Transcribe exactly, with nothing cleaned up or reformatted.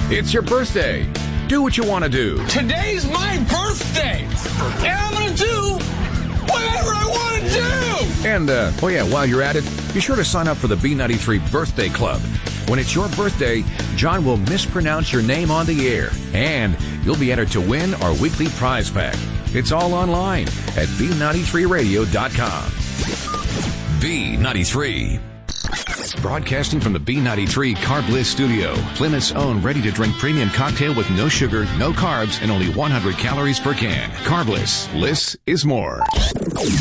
It's your birthday. Do what you want to do. Today's my birthday, and I'm going to do whatever I want to do. And, uh, oh yeah, while you're at it, be sure to sign up for the B ninety-three Birthday Club. When it's your birthday, John will mispronounce your name on the air, and you'll be entered to win our weekly prize pack. It's all online at B ninety-three radio dot com. B ninety-three. Broadcasting from the B ninety-three Carbliss studio, Plymouth's own ready-to-drink premium cocktail with no sugar, no carbs, and only one hundred calories per can. Carbliss. Bliss is more.